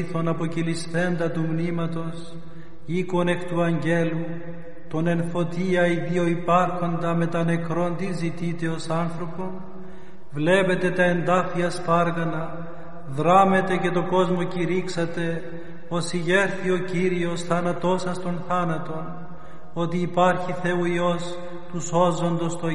ήθον αποκυλισθέντα του μνήματος, οίκον εκ του αγγέλου, τον εν φωτία οι δύο υπάρχοντα με τα νεκρόν τι ζητείτε ως άνθρωπον, βλέπετε τα εντάφια σπάργανα, δράμετε και το κόσμο κηρύξατε, ως ηγέρθη ο Κύριος θανατώσας των θάνατων, ότι υπάρχει Θεού Υιός του σώζοντος το